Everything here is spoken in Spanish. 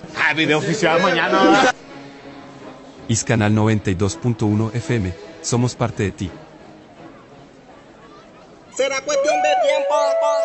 Ah, video oficial mañana. Iscanal 92.1 FM. Somos parte de ti. Será cuestión de tiempo.